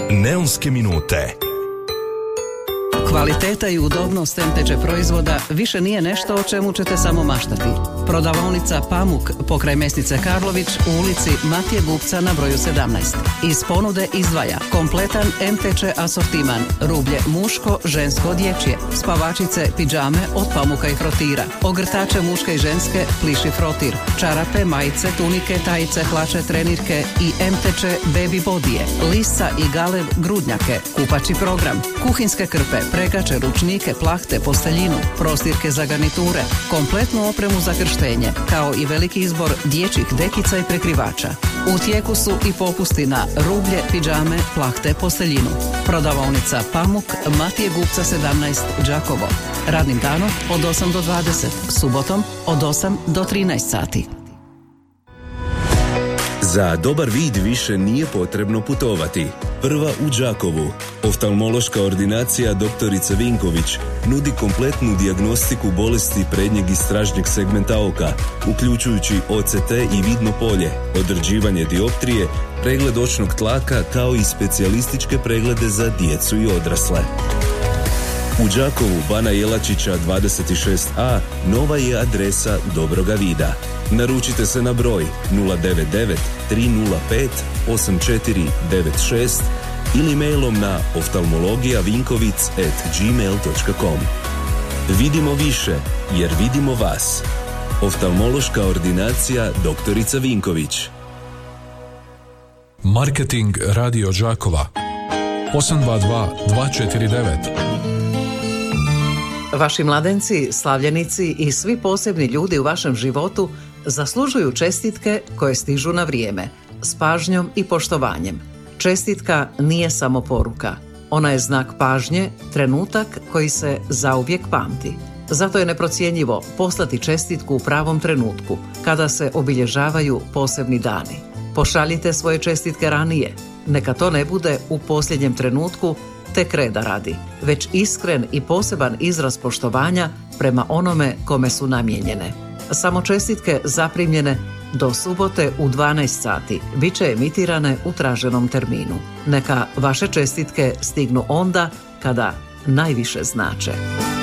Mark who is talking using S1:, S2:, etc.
S1: Neonske minute.
S2: Kvaliteta i udobnost MTČ proizvoda više nije nešto o čemu ćete samo maštati. Prodavaonica Pamuk pokraj Mesnice Karlović u ulici Matije Gupca na broju 17. Iz ponude izdvaja kompletan MTČ asortiman, rublje muško, žensko, dječje, spavačice, pidžame od pamuka i frotira, ogrtače muške i ženske, pliši frotir, čarape, majice, tunike, tajice, hlače, trenirke i MTČ baby bodije, lisca i galeb grudnjake, kupači program, kuhinske krpe, pregače, ručnike, plahte, posteljinu, prostirke za garniture, kompletnu opremu za krštenje, kao i veliki izbor dječjih dekica i prekrivača. U tijeku su i popusti na rublje, pidžame, plahte, posteljinu. Prodavaonica Pamuk, Matije Gupca 17, Đakovo. Radnim danom od 8 do 20, subotom od 8 do 13 sati.
S3: Za dobar vid više nije potrebno putovati. Prva u Đakovu. Oftalmološka ordinacija doktorica Vinković nudi kompletnu dijagnostiku bolesti prednjeg i stražnjeg segmenta oka, uključujući OCT i vidno polje, određivanje dioptrije, pregled očnog tlaka kao i specijalističke preglede za djecu i odrasle. U Đakovu Bana Jelačića 26a nova je adresa dobroga vida. Naručite se na broj 099 305 8496 ili mailom na oftalmologijavinkovic@gmail.com. Vidimo više jer vidimo vas. Oftalmološka ordinacija doktorica Vinković.
S4: Marketing Radio Đakova 822 249.
S2: Vaši mladenci, slavljenici i svi posebni ljudi u vašem životu zaslužuju čestitke koje stižu na vrijeme, s pažnjom i poštovanjem. Čestitka nije samo poruka. Ona je znak pažnje, trenutak koji se zauvijek pamti. Zato je neprocjenjivo poslati čestitku u pravom trenutku, kada se obilježavaju posebni dani. Pošaljite svoje čestitke ranije. Neka to ne bude u posljednjem trenutku, tek reda radi, već iskren i poseban izraz poštovanja prema onome kome su namijenjene. Samo čestitke zaprimljene do subote u 12 sati bit će emitirane u traženom terminu. Neka vaše čestitke stignu onda kada najviše znače.